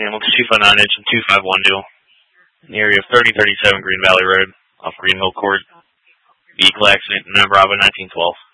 Hamilton 259H and 251 deal in the area of 3037 Green Valley Road off Green Hill Court. Vehicle accident, number Bravo 1912.